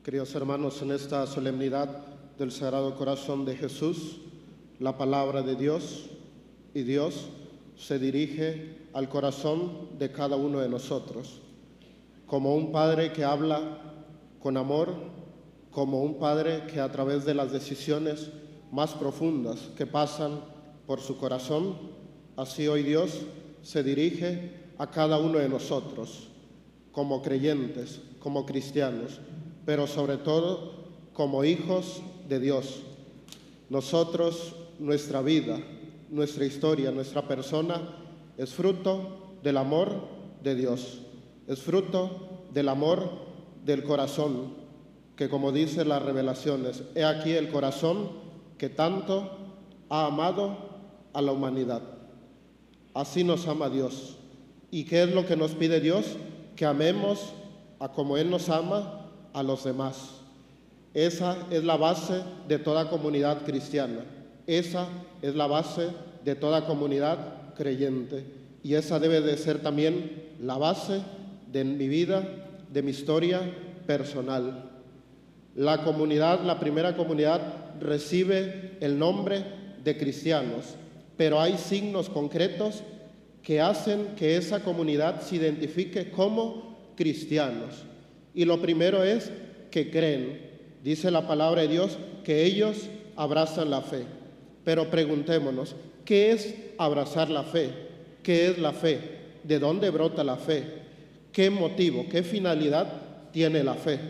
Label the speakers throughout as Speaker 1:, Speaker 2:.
Speaker 1: Queridos hermanos, en esta solemnidad del Sagrado Corazón de Jesús, la palabra de Dios y Dios se dirige al corazón de cada uno de nosotros, como un padre que habla con amor, como un padre que a través de las decisiones más profundas que pasan por su corazón, así hoy Dios se dirige a cada uno de nosotros, como creyentes, como cristianos, pero sobre todo como hijos de Dios. Nosotros, nuestra vida, nuestra historia, nuestra persona es fruto del amor de Dios, es fruto del amor del corazón, que como dice las revelaciones, he aquí el corazón que tanto ha amado a la humanidad. Así nos ama Dios. ¿Y qué es lo que nos pide Dios? Que amemos a como Él nos ama a los demás. Esa es la base de toda comunidad cristiana. Esa es la base de toda comunidad creyente. Y esa debe de ser también la base de mi vida, de mi historia personal. La comunidad, la primera comunidad, recibe el nombre de cristianos, pero hay signos concretos que hacen que esa comunidad se identifique como cristianos. Y lo primero es que creen. Dice la palabra de Dios que ellos abrazan la fe. Pero preguntémonos, ¿qué es abrazar la fe? ¿Qué es la fe? ¿De dónde brota la fe? ¿Qué motivo, qué finalidad tiene la fe?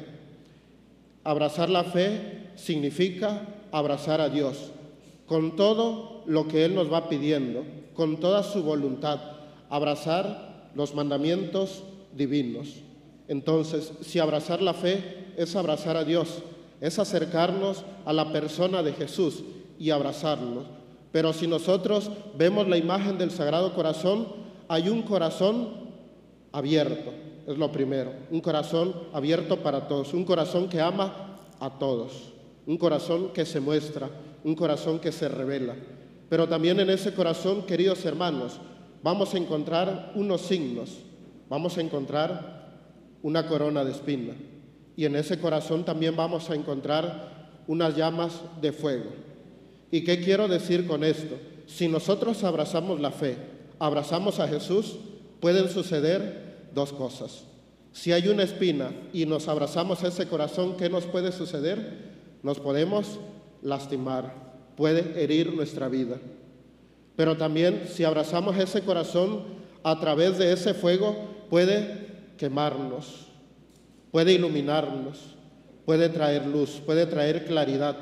Speaker 1: Abrazar la fe significa abrazar a Dios con todo lo que Él nos va pidiendo, con toda su voluntad, abrazar los mandamientos divinos. Entonces, si abrazar la fe es abrazar a Dios, es acercarnos a la persona de Jesús y abrazarnos. Pero si nosotros vemos la imagen del Sagrado Corazón, hay un corazón abierto, es lo primero, un corazón abierto para todos, un corazón que ama a todos, un corazón que se muestra, un corazón que se revela. Pero también en ese corazón, queridos hermanos, vamos a encontrar unos signos, vamos a encontrar una corona de espina, y en ese corazón también vamos a encontrar unas llamas de fuego. ¿Y qué quiero decir con esto? Si nosotros abrazamos la fe, abrazamos a Jesús, pueden suceder dos cosas. Si hay una espina y nos abrazamos a ese corazón, ¿qué nos puede suceder? Nos podemos lastimar, puede herir nuestra vida. Pero también si abrazamos ese corazón, a través de ese fuego puede quemarnos, puede iluminarnos, puede traer luz, puede traer claridad.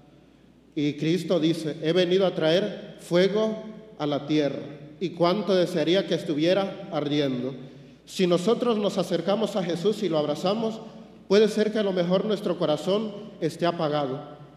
Speaker 1: Y Cristo dice, he venido a traer fuego a la tierra, y cuánto desearía que estuviera ardiendo. Si nosotros nos acercamos a Jesús y lo abrazamos, puede ser que a lo mejor nuestro corazón esté apagado,